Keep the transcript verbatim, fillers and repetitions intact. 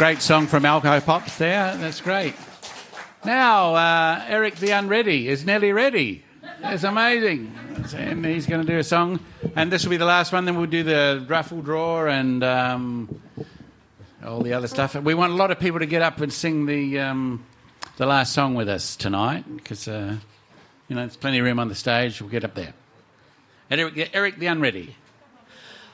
great song from Alco Pops there. That's great. Now, uh, Eric the Unready is nearly ready. It's amazing. And he's going to do a song. And this will be the last one. Then we'll do the raffle draw and um, all the other stuff. We want a lot of people to get up and sing the um, the last song with us tonight because, uh, you know, there's plenty of room on the stage. We'll get up there. Eric, Eric the Unready.